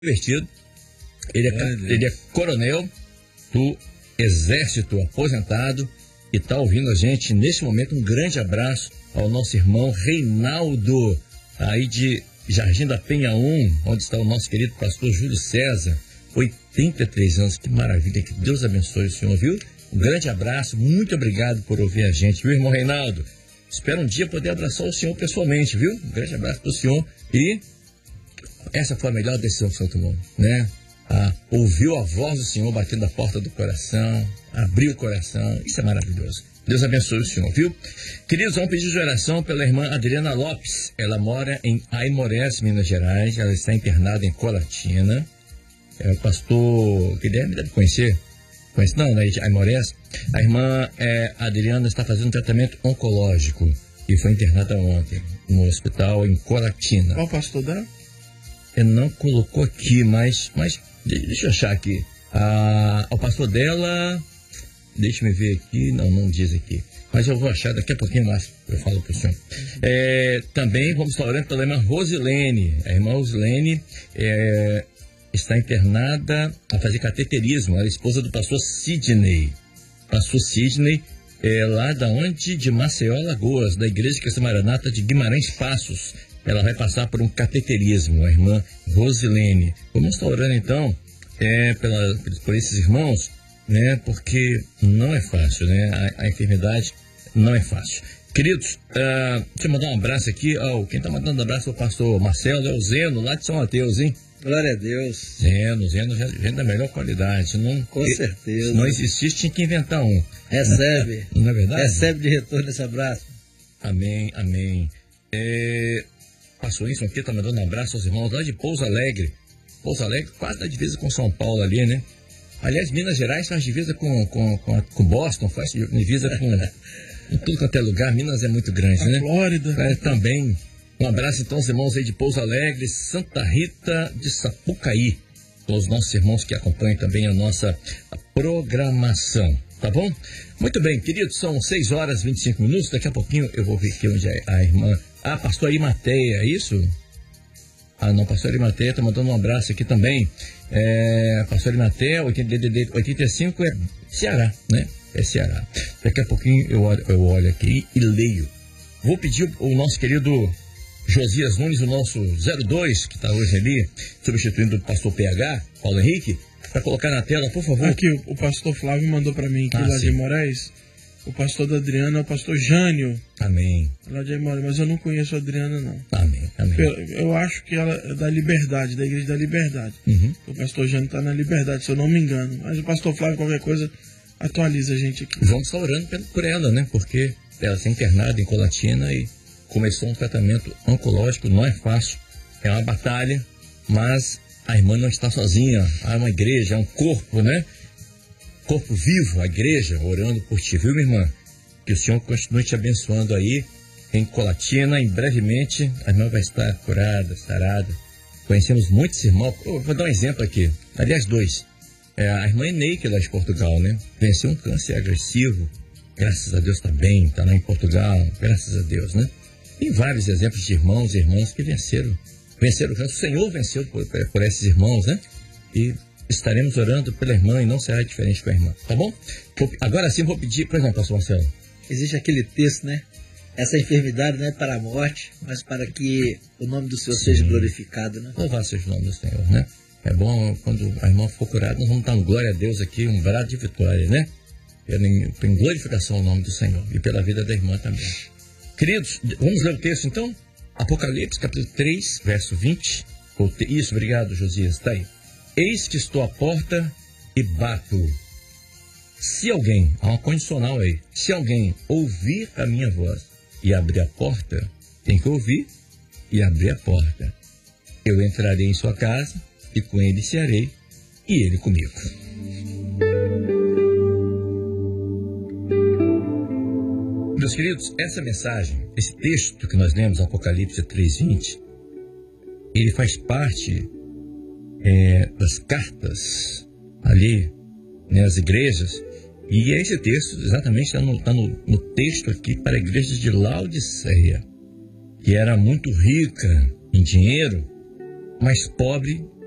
divertido. Ele é coronel do Exército aposentado e está ouvindo a gente neste momento. Um grande abraço ao nosso irmão Reinaldo, aí de Jardim da Penha 1, onde está o nosso querido pastor Júlio César, 83 anos, que maravilha, que Deus abençoe o senhor, viu? Um grande abraço, muito obrigado por ouvir a gente, viu, irmão Reinaldo? Espero um dia poder abraçar o senhor pessoalmente, viu? Um grande abraço para o senhor. E essa foi a melhor decisão que o senhor tomou, né? Ouviu a voz do Senhor batendo a porta do coração, abriu o coração, isso é maravilhoso. Deus abençoe o senhor, viu? Queridos, vamos pedir de oração pela irmã Adriana Lopes. Ela mora em Aimorés, Minas Gerais. Ela está internada em Colatina. O pastor Guilherme deve conhecer. Conhece não, né? De Aimorés. A irmã Adriana está fazendo um tratamento oncológico e foi internada ontem no hospital em Colatina. Qual o pastor dela? Ele não colocou aqui, mas deixa eu achar aqui. O pastor dela, deixa eu ver aqui, não diz aqui. Mas eu vou achar daqui a pouquinho mais, eu falo para o senhor. Também vamos estar orando pela irmã Rosilene. A irmã Rosilene está internada a fazer cateterismo. Ela é esposa do pastor Sidney. Pastor Sidney lá da onde? De Maceió, Alagoas, da Igreja Cristã Maranata de Guimarães Passos. Ela vai passar por um cateterismo, a irmã Rosilene. Vamos estar orando então por esses irmãos, né? Porque não é fácil, né? A enfermidade não é fácil. Queridos, deixa eu mandar um abraço aqui. Quem está mandando um abraço é o pastor Marcelo, é o Zeno, lá de São Mateus, hein? Glória a Deus. Zeno já da melhor qualidade. Com certeza. Se não existisse, tinha que inventar um. Recebe. Não é verdade? Recebe de retorno esse abraço. Amém. Passou isso aqui, tá mandando um abraço aos irmãos lá de Pouso Alegre. Pouso Alegre, quase na divisa com São Paulo ali, né? Aliás, Minas Gerais faz divisa com Boston, faz divisa com tudo quanto é lugar. Minas é muito grande, né? Flórida. Também. Um abraço então aos irmãos aí de Pouso Alegre, Santa Rita de Sapucaí. Os nossos irmãos que acompanham também a nossa programação. Tá bom? Muito bem, queridos, são 6 horas e 25 minutos. Daqui a pouquinho eu vou ver aqui onde é a irmã. Pastor Arimateia, é isso? Não, pastor Arimateia tá mandando um abraço aqui também. Pastor Arimateia, 85 é Ceará, né? É Ceará. Daqui a pouquinho eu olho aqui e leio. Vou pedir o nosso querido Josias Nunes, o nosso 02, que está hoje ali, substituindo o pastor PH, Paulo Henrique, para colocar na tela, por favor. Aqui, o pastor Flávio mandou para mim, lá de Moraes. O pastor da Adriana é o pastor Jânio. Amém. Lá de Moraes, mas eu não conheço a Adriana, não. Amém. Eu acho que ela é da Liberdade, da Igreja da Liberdade. Uhum. O pastor Jânio está na Liberdade, se eu não me engano. Mas o pastor Flávio, qualquer coisa, atualiza a gente aqui. Vamos estar orando por ela, né? Porque ela está internada em Colatina e começou um tratamento oncológico, não é fácil. É uma batalha, mas a irmã não está sozinha. Há uma igreja, há um corpo, né? Corpo vivo, a igreja, orando por ti, viu, minha irmã? Que o Senhor continue te abençoando aí em Colatina. Em brevemente, a irmã vai estar curada, sarada. Conhecemos muitos irmãos. Vou dar um exemplo aqui. Aliás, 2. A irmã Eneike, lá de Portugal, né? Venceu um câncer agressivo. Graças a Deus está bem, está lá em Portugal. Graças a Deus, né? Tem vários exemplos de irmãos e irmãs que venceram o câncer. O Senhor venceu por esses irmãos, né? E estaremos orando pela irmã e não será diferente com a irmã, tá bom? Agora sim vou pedir, por exemplo, pastor Marcelo. Existe aquele texto, né? Essa enfermidade não é para a morte, mas para que o nome do Senhor seja glorificado, né? Louvado seja o nome do Senhor, né? É bom quando a irmã for curada, nós vamos dar um glória a Deus aqui, um brado de vitória, né? Tem glorificação ao nome do Senhor e pela vida da irmã também. Queridos, vamos ler o texto então? Apocalipse, capítulo 3, verso 20. Isso, obrigado, Josias, tá aí. Eis que estou à porta e bato. Se alguém, há uma condicional aí, se alguém ouvir a minha voz e abrir a porta, tem que ouvir e abrir a porta. Eu entrarei em sua casa e com ele cearei e ele comigo. Meus queridos, essa mensagem, esse texto que nós lemos, Apocalipse 3:20, ele faz parte das cartas ali, né, às igrejas, e esse texto exatamente está no texto aqui para a igreja de Laodiceia, que era muito rica em dinheiro, mas pobre